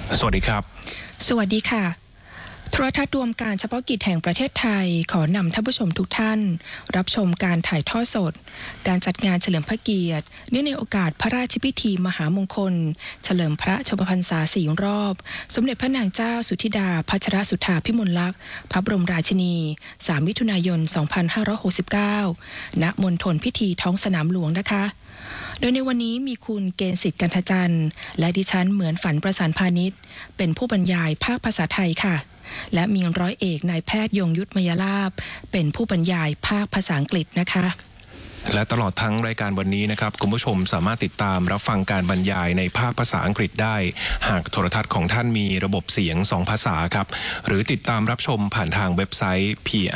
สวัสดีครับสวัสดีค่ะโทรทัศน์รวมการเฉพาะกิจแห่งประเทศไทยขอนำท่านผู้ชมทุกท่านรับชมการถ่ายทอดสดการจัดงานเฉลิมพระเกียรติเนื่องในโอกาสพระราชพิธีมหามงคลเฉลิมพระชนมพรรษา4 รอบสมเด็จพระนางเจ้าสุธิดาพัชรสุธาพิมลลักษณ์พระบรมราชินี3 มิถุนายน 2569 ณ มณฑลพิธีท้องสนามหลวงนะคะโดยในวันนี้มีคุณเกณฑ์สิทธิ์กันทจันทร์และดิฉันเหมือนฝันประสานพาณิชย์เป็นผู้บรรยายภาคภาษาไทยค่ะและมีร้อยเอกนายแพทย์ยงยุทธมยลาภเป็นผู้บรรยายภาคภาษาอังกฤษนะคะและตลอดทั้งรายการวันนี้นะครับคุณผู้ชมสามารถติดตามรับฟังการบรรยายในภาคภาษาอังกฤษได้หากโทรทัศน์ของท่านมีระบบเสียง2 ภาษาครับหรือติดตามรับชมผ่านทางเว็บไซต์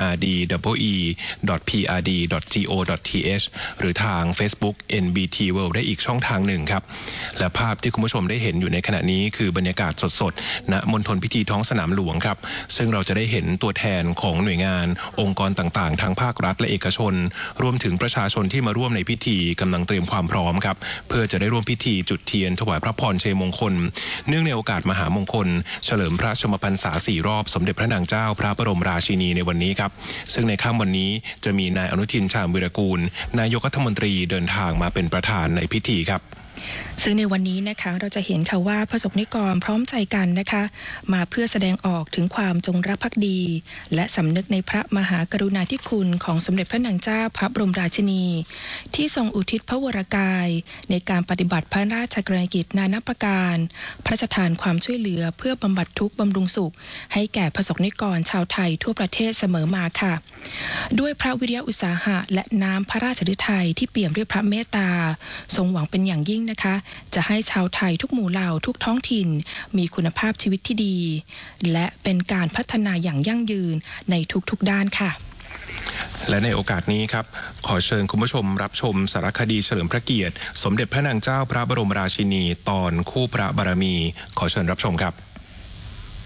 prde.prd.go.th หรือทาง Facebook NBT World ได้อีกช่องทางหนึ่งครับและภาพที่คุณผู้ชมได้เห็นอยู่ในขณะนี้คือบรรยากาศสดๆณมณฑลพิธีท้องสนามหลวงครับซึ่งเราจะได้เห็นตัวแทนของหน่วยงานองค์กรต่างๆทั้งภาครัฐและเอกชนรวมถึงประชาชนที่มาร่วมในพิธีกำลังเตรียมความพร้อมครับเพื่อจะได้ร่วมพิธีจุดเทียนถวายพระพรชัยมงคลเนื่องในโอกาสมหามงคลเฉลิมพระชนมพรรษา4 รอบสมเด็จพระนางเจ้าพระบรมราชินีในวันนี้ครับซึ่งในค่ำวันนี้จะมีนายอนุทินชาญวีรกูลนายกรัฐมนตรีเดินทางมาเป็นประธานในพิธีครับซึ่งในวันนี้นะคะเราจะเห็นค่ะว่าประสบนิกรพร้อมใจกันนะคะมาเพื่อแสดงออกถึงความจงรักภักดีและสำนึกในพระมหากรุณาธิคุณของสมเด็จพระนางเจ้าพระบรมราชินีที่ทรงอุทิศพระวรกายในการปฏิบัติพระราชกรณียกิจนานาประการพระราชทานความช่วยเหลือเพื่อบำบัดทุกข์บำรุงสุขให้แก่ประสบนิกรชาวไทยทั่วประเทศเสมอมาค่ะด้วยพระวิริยะอุตสาหะและน้ำพระราชฤทัยที่เปี่ยมด้วยพระเมตตาทรงหวังเป็นอย่างยิ่งนะคะจะให้ชาวไทยทุกหมู่เหล่าทุกท้องถิ่นมีคุณภาพชีวิตที่ดีและเป็นการพัฒนาอย่างยั่งยืนในทุกๆด้านค่ะและในโอกาสนี้ครับขอเชิญคุณผู้ชมรับชมสารคดีเฉลิมพระเกียรติสมเด็จพระนางเจ้าพระบรมราชินีตอนคู่พระบารมีขอเชิญรับชมครับ